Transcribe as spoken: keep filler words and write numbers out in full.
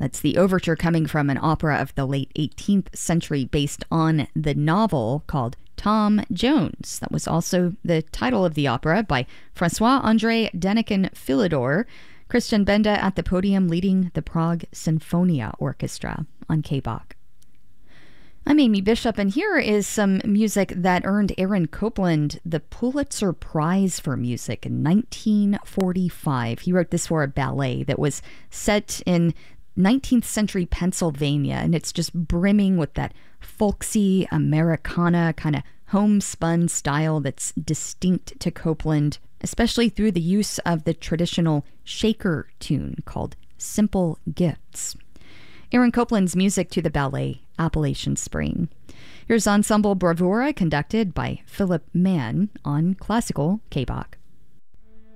That's the overture coming from an opera of the late eighteenth century based on the novel called Tom Jones. That was also the title of the opera by Francois-André Denikin-Philidor. Christian Benda at the podium leading the Prague Sinfonia Orchestra on K B O C. I'm Amy Bishop, and here is some music that earned Aaron Copland the Pulitzer Prize for Music in nineteen forty-five. He wrote this for a ballet that was set in nineteenth century Pennsylvania, and it's just brimming with that folksy Americana kind of homespun style that's distinct to Copland, especially through the use of the traditional shaker tune called Simple Gifts. Aaron Copland's music to the ballet Appalachian Spring. Here's Ensemble Bravura, conducted by Philip Mann on Classical K B O C.